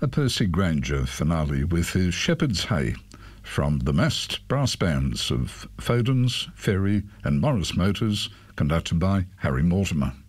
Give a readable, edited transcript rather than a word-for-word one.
a Percy Grainger finale with his Shepherd's Hay from the massed brass bands of Foden's, Ferry and Morris Motors, conducted by Harry Mortimer.